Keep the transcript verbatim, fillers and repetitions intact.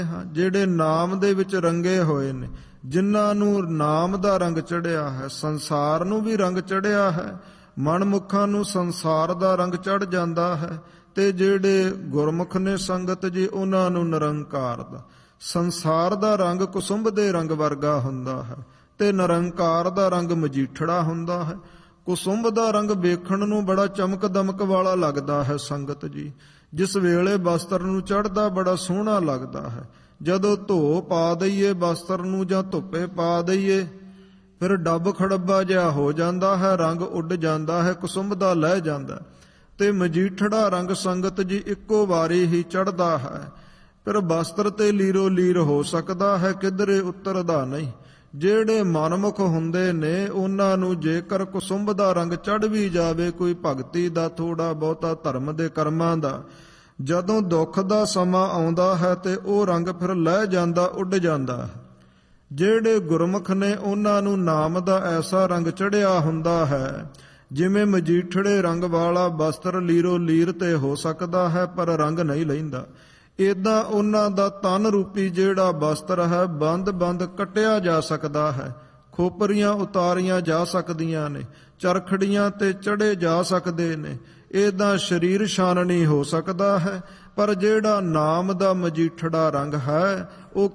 ਹਾਂ ਜਿਹੜੇ ਨਾਮ ਦੇ ਵਿੱਚ ਰੰਗੇ ਹੋਏ ਨੇ, ਜਿਨ੍ਹਾਂ ਨੂੰ ਨਾਮ ਦਾ ਰੰਗ ਚੜਿਆ ਹੈ। ਸੰਸਾਰ ਨੂੰ ਵੀ ਰੰਗ ਚੜਿਆ ਹੈ, ਮਨਮੁਖਾਂ ਨੂੰ ਸੰਸਾਰ ਦਾ ਰੰਗ ਚੜ ਜਾਂਦਾ ਹੈ, ਤੇ ਜਿਹੜੇ ਗੁਰਮੁਖ ਨੇ ਸੰਗਤ ਜੀ ਉਹਨਾਂ ਨੂੰ ਨਿਰੰਕਾਰ ਦਾ। ਸੰਸਾਰ ਦਾ ਰੰਗ ਕੁਸੁੰਭ ਦੇ ਰੰਗ ਵਰਗਾ ਹੁੰਦਾ ਹੈ ਤੇ ਨਿਰੰਕਾਰ ਦਾ ਰੰਗ ਮਜੀਠੜਾ ਹੁੰਦਾ ਹੈ। ਕੁਸੁੰਭ ਦਾ ਰੰਗ ਵੇਖਣ ਨੂੰ ਬੜਾ ਚਮਕ ਦਮਕ ਵਾਲਾ ਲੱਗਦਾ ਹੈ ਸੰਗਤ ਜੀ, ਜਿਸ ਵੇਲੇ ਬਸਤਰ ਨੂੰ ਚੜ੍ਹਦਾ ਬੜਾ ਸੋਹਣਾ ਲੱਗਦਾ ਹੈ। ਜਦੋਂ ਧੋ ਪਾ ਦਈਏ ਬਸਤਰ ਨੂੰ ਜਾਂ ਧੁੱਪੇ ਪਾ ਦਈਏ ਫਿਰ ਡੱਬ ਖੜੱਬਾ ਜਿਹਾ ਹੋ ਜਾਂਦਾ ਹੈ, ਰੰਗ ਉੱਡ ਜਾਂਦਾ ਹੈ, ਕੁਸੁੰਭ ਦਾ ਲਹਿ ਜਾਂਦਾ। ਤੇ ਮਜੀਠੜਾ ਰੰਗ ਸੰਗਤ ਜੀ ਇੱਕੋ ਵਾਰੀ ਹੀ ਚੜ੍ਹਦਾ ਹੈ, ਫਿਰ ਬਸਤਰ ਤੇ ਲੀਰੋ ਲੀਰ ਹੋ ਸਕਦਾ ਹੈ, ਕਿਧਰੇ ਉਤਰਦਾ ਨਹੀਂ। ਜਿਹੜੇ ਮਨਮੁਖ ਹੁੰਦੇ ਨੇ ਉਹਨਾਂ ਨੂੰ ਜੇਕਰ ਕੁਸੁੰਭ ਦਾ ਰੰਗ ਚੜ੍ਹ ਵੀ ਜਾਵੇ, ਕੋਈ ਭਗਤੀ ਦਾ ਥੋੜਾ ਬਹੁਤਾ ਧਰਮ ਦੇ ਕਰਮਾਂ ਦਾ, ਜਦੋਂ ਦੁੱਖ ਦਾ ਸਮਾਂ ਆਉਂਦਾ ਹੈ ਤੇ ਉਹ ਰੰਗ ਫਿਰ ਲਹਿ ਜਾਂਦਾ, ਉੱਡ ਜਾਂਦਾ ਹੈ। ਜਿਹੜੇ ਗੁਰਮੁਖ ਨੇ ਉਹਨਾਂ ਨੂੰ ਨਾਮ ਦਾ ਐਸਾ ਰੰਗ ਚੜ੍ਹਿਆ ਹੁੰਦਾ ਹੈ, ਜਿਵੇਂ ਮਜੀਠੜੇ ਰੰਗ ਵਾਲਾ ਬਸਤਰ ਲੀਰੋ ਲੀਰ ਤੇ ਹੋ ਸਕਦਾ ਹੈ ਪਰ ਰੰਗ ਨਹੀਂ ਲੈਂਦਾ। ਏਦਾਂ ਉਹਨਾਂ ਦਾ ਤਨ ਰੂਪੀ ਜਿਹੜਾ ਬਸਤਰ ਹੈ ਬੰਦ ਬੰਦ ਕੱਟਿਆ ਜਾ ਸਕਦਾ ਹੈ, ਖੋਪਰੀਆਂ ਉਤਾਰੀਆਂ ਜਾ ਸਕਦੀਆਂ ਨੇ, ਚਰਖੜੀਆਂ ਤੇ ਚੜੇ ਜਾ ਸਕਦੇ ਨੇ, ਏਦਾਂ ਸਰੀਰ ਛਾਨਣੀ ਹੋ ਸਕਦਾ ਹੈ। ਪਰ ਜਿਹੜਾ ਨਾਮ ਦਾ ਮਜੀਠੜਾ ਰੰਗ ਹੈ ਉਹ